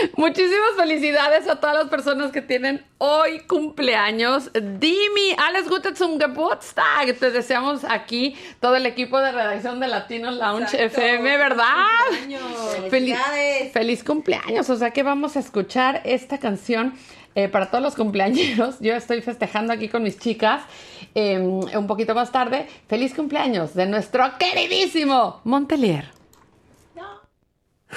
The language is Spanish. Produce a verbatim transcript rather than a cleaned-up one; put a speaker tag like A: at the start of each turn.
A: Muchísimas felicidades a todas las personas que tienen hoy cumpleaños. Dimi, alles Gute zum Geburtstag. Te deseamos aquí todo el equipo de redacción de Latino Lounge
B: Exacto.
A: F M, ¿verdad?
B: Feliz
A: Feliz,
B: cumpleaños.
A: feliz cumpleaños. O sea que vamos a escuchar esta canción eh, para todos los cumpleañeros. Yo estoy festejando aquí con mis chicas eh, un poquito más tarde. Feliz cumpleaños de nuestro queridísimo Montelier.